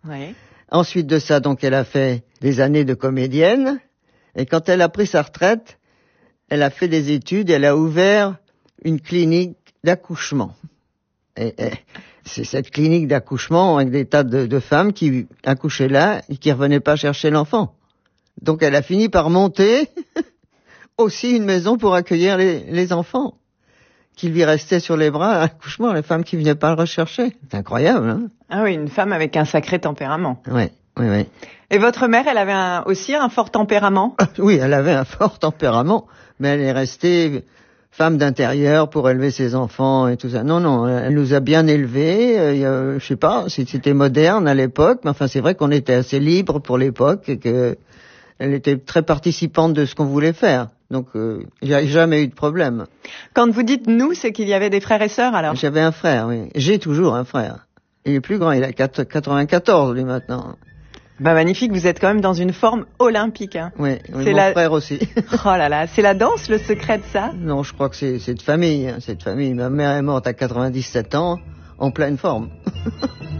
Oui. Ensuite de ça, donc, elle a fait des années de comédienne. Et quand elle a pris sa retraite, elle a fait des études, elle a ouvert une clinique d'accouchement. Et c'est cette clinique d'accouchement avec des tas de femmes qui accouchaient là et qui revenaient pas chercher l'enfant. Donc elle a fini par monter aussi une maison pour accueillir les enfants qui lui restaient sur les bras à l'accouchement, les femmes qui venaient pas le rechercher. C'est incroyable, hein? Ah oui, une femme avec un sacré tempérament. Oui. Et votre mère, elle avait aussi un fort tempérament? Oui, elle avait un fort tempérament, mais elle est restée femme d'intérieur pour élever ses enfants et tout ça. Non, elle nous a bien élevés. Je sais pas si c'était moderne à l'époque, mais enfin c'est vrai qu'on était assez libre pour l'époque et que elle était très participante de ce qu'on voulait faire. Donc il n'y a jamais eu de problème. Quand vous dites nous, c'est qu'il y avait des frères et sœurs alors? J'avais un frère, oui. J'ai toujours un frère. Il est plus grand, il a 94 lui maintenant. Bah magnifique, vous êtes quand même dans une forme olympique. Hein. Oui, mon frère aussi. Oh là là, c'est la danse le secret de ça? Non, je crois que c'est de famille. Ma mère est morte à 97 ans, en pleine forme.